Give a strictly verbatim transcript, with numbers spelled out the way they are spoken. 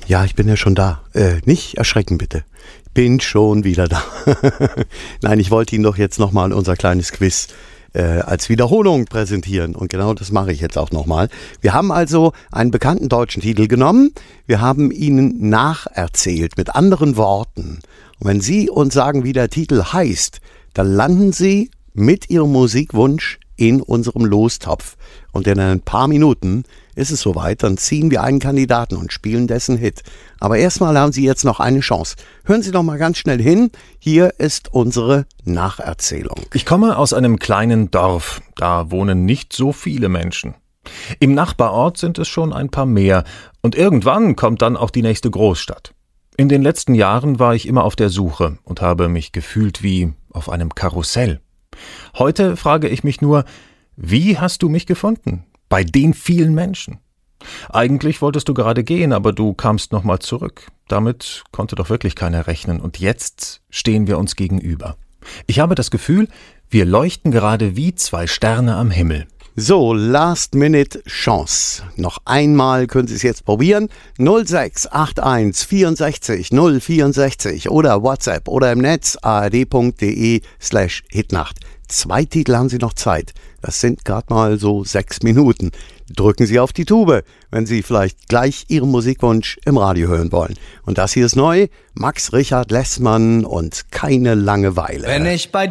Ja, ich bin ja schon da. Äh, nicht erschrecken bitte. Ich bin schon wieder da. Nein, ich wollte Ihnen doch jetzt nochmal unser kleines Quiz äh, als Wiederholung präsentieren. Und genau das mache ich jetzt auch nochmal. Wir haben also einen bekannten deutschen Titel genommen. Wir haben Ihnen nacherzählt mit anderen Worten. Und wenn Sie uns sagen, wie der Titel heißt, dann landen Sie mit Ihrem Musikwunsch in unserem Lostopf. Und in ein paar Minuten ist es soweit, dann ziehen wir einen Kandidaten und spielen dessen Hit. Aber erstmal haben Sie jetzt noch eine Chance. Hören Sie doch mal ganz schnell hin. Hier ist unsere Nacherzählung. Ich komme aus einem kleinen Dorf. Da wohnen nicht so viele Menschen. Im Nachbarort sind es schon ein paar mehr. Und irgendwann kommt dann auch die nächste Großstadt. In den letzten Jahren war ich immer auf der Suche und habe mich gefühlt wie auf einem Karussell. Heute frage ich mich nur, wie hast du mich gefunden? Bei den vielen Menschen. Eigentlich wolltest du gerade gehen, aber du kamst nochmal zurück. Damit konnte doch wirklich keiner rechnen. Und jetzt stehen wir uns gegenüber. Ich habe das Gefühl, wir leuchten gerade wie zwei Sterne am Himmel. So, Last-Minute-Chance. Noch einmal können Sie es jetzt probieren. null sechs acht eins vierundsechzig null vierundsechzig oder WhatsApp oder im Netz ard.de slash Hitnacht. Zwei Titel haben Sie noch Zeit. Das sind gerade mal so sechs Minuten. Drücken Sie auf die Tube, wenn Sie vielleicht gleich Ihren Musikwunsch im Radio hören wollen. Und das hier ist neu. Max Richard Lessmann und Keine Langeweile. Wenn ich bei